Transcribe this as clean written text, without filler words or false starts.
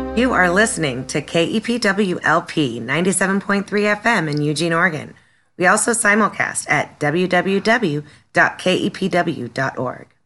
You are listening to KEPWLP 97.3 FM in Eugene, Oregon. We also simulcast at www.kepw.org.